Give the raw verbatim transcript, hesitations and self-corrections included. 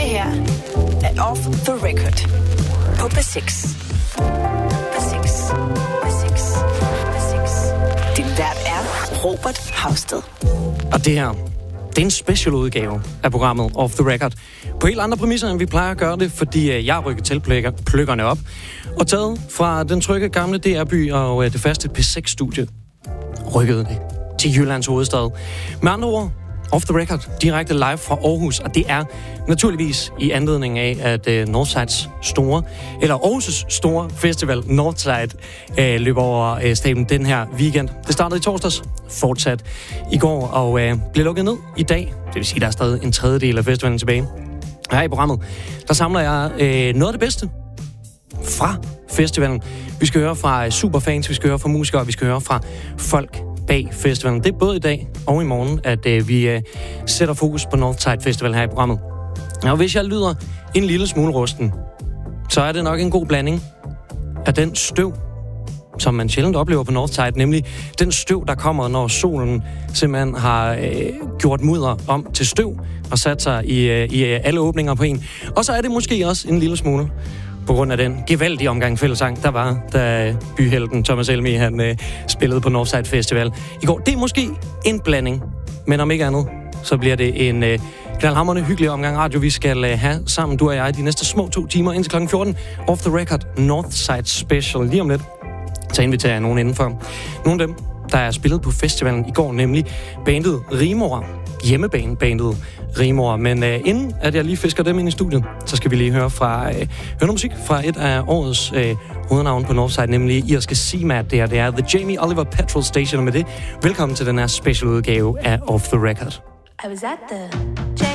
her er Off the Record på P seks. P seks. P seks. P seks. Din vært er Robert Hausted. Og det her, det er en special udgave af programmet Off the Record. På helt andre præmisser, end vi plejer at gøre det, fordi jeg rykker teltpløkkerne op. Og taget fra den trygge gamle D R-by og det faste P seks-studie, rykkede det til Jyllands hovedstad. Med andre ord, Off the Record, direkte live fra Aarhus, og det er naturligvis i anledning af, at uh, Northsides store, eller Aarhus' store festival, Northside, uh, løber over uh, staben den her weekend. Det startede i torsdags, fortsat i går, og uh, blev lukket ned i dag. Det vil sige, at der er stadig en tredjedel af festivalen tilbage. Her i programmet, der samler jeg uh, noget af det bedste fra festivalen. Vi skal høre fra superfans, vi skal høre fra musikere, vi skal høre fra folk bag festivalen. Det er både i dag og i morgen, at øh, vi øh, sætter fokus på Northside Festival her i programmet. Og hvis jeg lyder en lille smule rusten, så er det nok en god blanding af den støv, som man sjældent oplever på Northside, nemlig den støv, der kommer, når solen simpelthen har øh, gjort mudder om til støv og sat sig i, øh, i øh, alle åbninger på en. Og så er det måske også en lille smule på grund af den gevaldige omgang fællesang, der var, da byhelten Thomas Helmig, han øh, spillede på Northside Festival i går. Det er måske en blanding, men om ikke andet, så bliver det en øh, knaldhamrende hyggelig omgang radio, vi skal øh, have sammen, du og jeg, de næste små to timer indtil klokken fjorten. Off the Record Northside Special. Lige om lidt, så inviterer jeg nogen indenfor. Nogle af dem, der er spillet på festivalen i går, nemlig bandet Rimor. Hjemmebanebandet Rimor. Men øh, inden at jeg lige fisker dem ind i studiet, så skal vi lige høre fra øh, høre noget musik fra et af årets øh, hovednavne på Northside, nemlig irske Seamat. Det her, det er The Jamie Oliver Petrol Station, og med det, velkommen til den her special udgave af Off the Record. I was at the